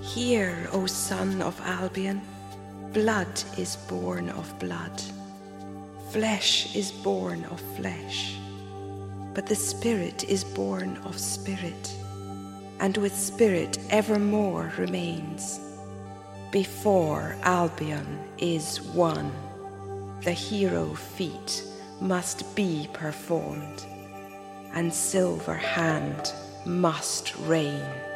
Hear, O son of Albion, blood is born of blood, flesh is born of flesh, but the Spirit is born of spirit, and with spirit evermore remains. Before Albion is won, the hero feat must be performed, and silver hand must reign.